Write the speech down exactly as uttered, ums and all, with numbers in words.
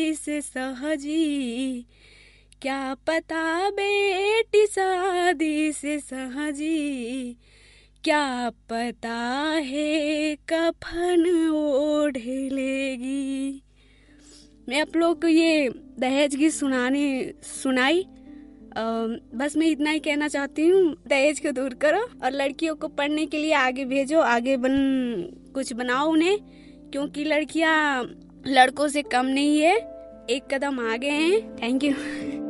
से सहजी, क्या पता बेटी शादी से सहजी, क्या पता है कफन ओढ़ लेगी। मैं आप लोग को ये दहेज की सुनाने सुनाई। आ, बस मैं इतना ही कहना चाहती हूँ, दहेज को दूर करो और लड़कियों को पढ़ने के लिए आगे भेजो, आगे बन कुछ बनाओ उन्हें, क्योंकि लड़कियाँ लड़कों से कम नहीं है, एक कदम आगे हैं। Thank you.